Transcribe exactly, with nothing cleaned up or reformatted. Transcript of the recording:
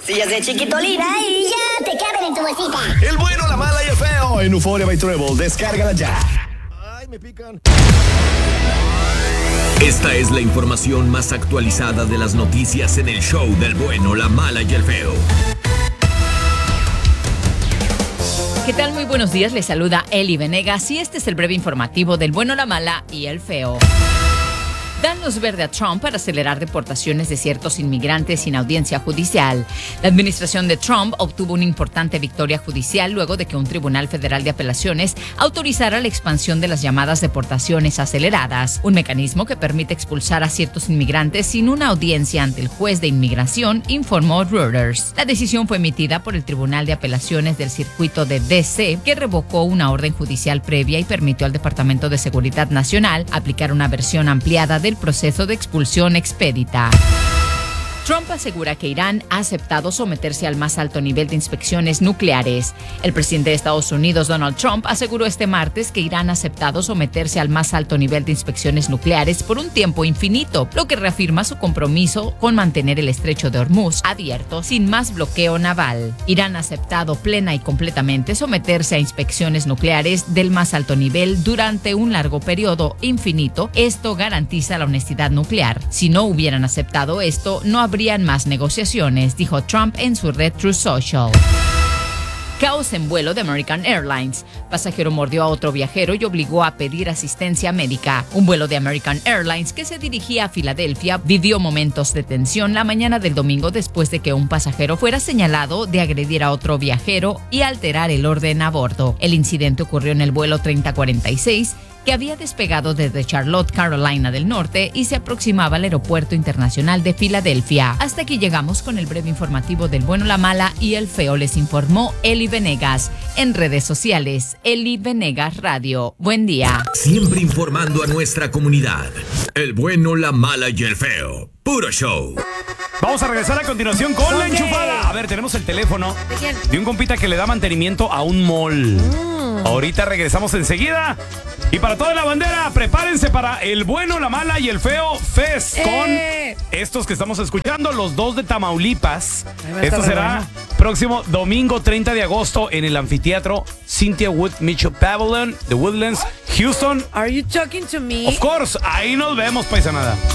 Sillas de chiquitolina y ya te caben en tu bolsita. El bueno, la mala y el feo en Euphoria by Treble. Descárgala ya. Ay, me pican. Esta es la información más actualizada de las noticias en el show del bueno, la mala y el feo. ¿Qué tal? Muy buenos días, les saluda Eli Venegas y este es el breve informativo del bueno, la mala y el feo. Dan luz verde a Trump para acelerar deportaciones de ciertos inmigrantes sin audiencia judicial. La administración de Trump obtuvo una importante victoria judicial luego de que un tribunal federal de apelaciones autorizara la expansión de las llamadas deportaciones aceleradas, un mecanismo que permite expulsar a ciertos inmigrantes sin una audiencia ante el juez de inmigración, informó Reuters. La decisión fue emitida por el Tribunal de Apelaciones del Circuito de D C, que revocó una orden judicial previa y permitió al Departamento de Seguridad Nacional aplicar una versión ampliada de el proceso de expulsión expedita. Trump asegura que Irán ha aceptado someterse al más alto nivel de inspecciones nucleares. El presidente de Estados Unidos, Donald Trump, aseguró este martes que Irán ha aceptado someterse al más alto nivel de inspecciones nucleares por un tiempo infinito, lo que reafirma su compromiso con mantener el estrecho de Hormuz abierto sin más bloqueo naval. Irán ha aceptado plena y completamente someterse a inspecciones nucleares del más alto nivel durante un largo periodo infinito. Esto garantiza la honestidad nuclear. Si no hubieran aceptado esto, no habría habrían más negociaciones, dijo Trump en su red Truth Social. Caos en vuelo de American Airlines. Pasajero mordió a otro viajero y obligó a pedir asistencia médica. Un vuelo de American Airlines que se dirigía a Filadelfia vivió momentos de tensión la mañana del domingo después de que un pasajero fuera señalado de agredir a otro viajero y alterar el orden a bordo. El incidente ocurrió en el vuelo treinta cuarenta y seis, que había despegado desde Charlotte, Carolina del Norte y se aproximaba al Aeropuerto Internacional de Filadelfia. Hasta aquí llegamos con el breve informativo del bueno, la mala y el feo. Les informó Eli Venegas. En redes sociales, Eli Venegas Radio. Buen día. Siempre informando a nuestra comunidad. El bueno, la mala y el feo. Puro show. Vamos a regresar a continuación con la enchufada. A ver, tenemos el teléfono de un compita que le da mantenimiento a un mall. Mm. Ahorita regresamos enseguida. Y para toda la bandera, prepárense para el bueno, la mala y el feo Fest ¡Eh! con estos que estamos escuchando, los dos de Tamaulipas. Esto estar será bueno. próximo domingo treinta de agosto en el anfiteatro Cynthia Wood Mitchell Pavilion de Woodlands, Houston. Are you talking to me? Of course, ahí nos vemos, paisanada.